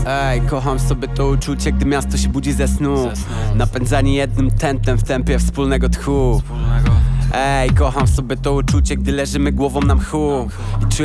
Ej, kocham sobie to uczucie, gdy miasto się budzi ze snu. Napędzani jednym tętnem w tempie wspólnego tchu. Ej, kocham sobie to uczucie, gdy leżymy głową na mchu i czuję